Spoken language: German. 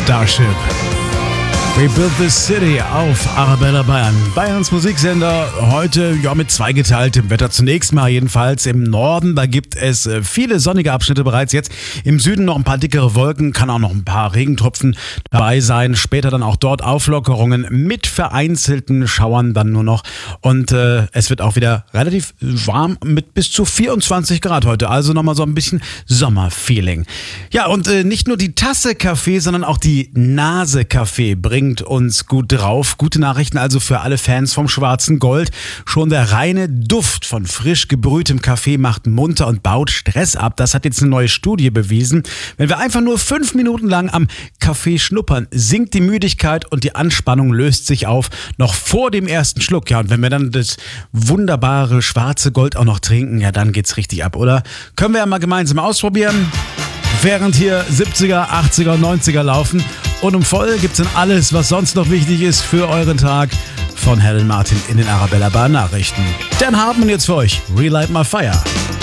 Starship. We built this city auf Arabella Bayern. Bayerns Musiksender heute mit zweigeteiltem Wetter. Zunächst mal jedenfalls im Norden. Da gibt es viele sonnige Abschnitte bereits jetzt. Im Süden noch ein paar dickere Wolken, kann auch noch ein paar Regentropfen dabei sein. Später dann auch dort Auflockerungen mit vereinzelten Schauern dann nur noch. Und es wird auch wieder relativ warm mit bis zu 24 Grad heute. Also nochmal so ein bisschen Sommerfeeling. Ja, und nicht nur die Tasse Kaffee, sondern auch die Nase Kaffee bringt uns gut drauf. Gute Nachrichten also für alle Fans vom schwarzen Gold. Schon der reine Duft von frisch gebrühtem Kaffee macht munter und baut Stress ab. Das hat jetzt eine neue Studie bewiesen. Wenn wir einfach nur 5 Minuten lang am Kaffee schnuppern, sinkt die Müdigkeit und die Anspannung löst sich auf, noch vor dem ersten Schluck. Ja, und wenn wir dann das wunderbare schwarze Gold auch noch trinken, ja, dann geht's richtig ab, oder? Können wir ja mal gemeinsam ausprobieren, während hier 70er, 80er und 90er laufen. Und um voll gibt's dann alles, was sonst noch wichtig ist für euren Tag von Helen Martin in den Arabella Bar Nachrichten. Dan Hartmann jetzt für euch. Relight My Fire.